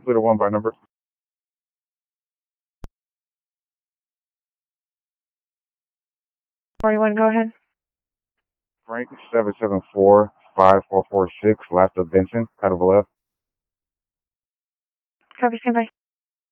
Little one by number. Forty-one. Go ahead. Frank 774-5446, last of Benson, out of left. Copy. Stand by.